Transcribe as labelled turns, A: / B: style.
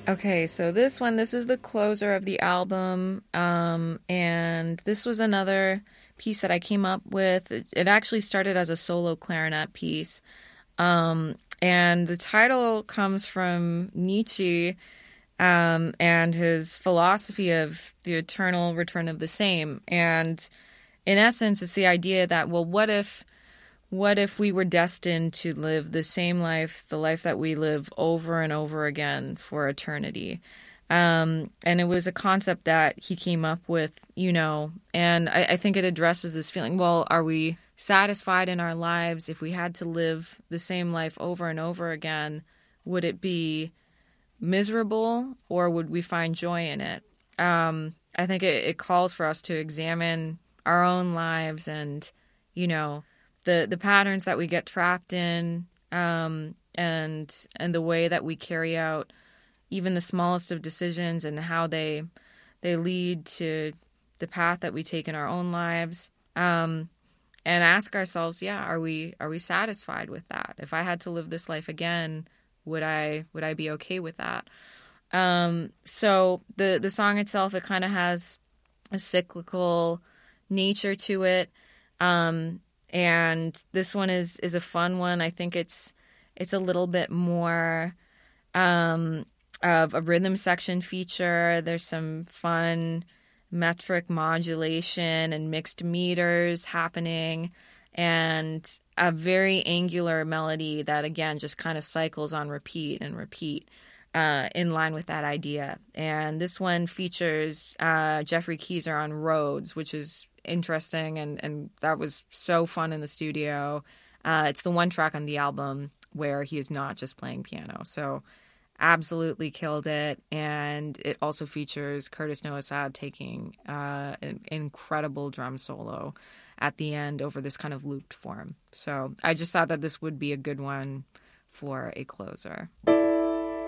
A: Okay, so this is the closer of the album. And this was another piece that I came up with. It actually started as a solo clarinet piece. And the title comes from Nietzsche, and his philosophy of the eternal return of the same. And in essence, it's the idea that, well, what if we were destined to live the same life, the life that we live over and over again for eternity? And it was a concept that he came up with, and I think it addresses this feeling. Well, are we satisfied in our lives if we had to live the same life over and over again? Would it be miserable, or would we find joy in it? I think it calls for us to examine our own lives and, the patterns that we get trapped in, and the way that we carry out even the smallest of decisions and how they lead to the path that we take in our own lives, and ask ourselves, are we satisfied with that? If I had to live this life again, would I be okay with that? So the song itself, it kind of has a cyclical nature to it. And this one is a fun one. I think it's a little bit more of a rhythm section feature. There's some fun metric modulation and mixed meters happening, and a very angular melody that, again, just kind of cycles on repeat and repeat, in line with that idea. And this one features Jeffrey Keezer on Rhodes, which is interesting, and that was so fun in the studio. It's the one track on the album where he is not just playing piano, so absolutely killed it. And it also features Curtis Noah Sad taking an incredible drum solo at the end over this kind of looped form. So I just thought that this would be a good one for a closer.